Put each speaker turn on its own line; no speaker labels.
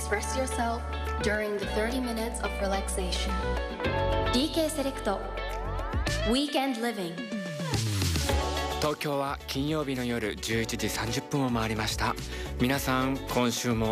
express yourself during the 30 minutes of relaxation. DK セレクト Weekend Living。
東京は金曜日の夜11時30分を回りました。皆さん今週も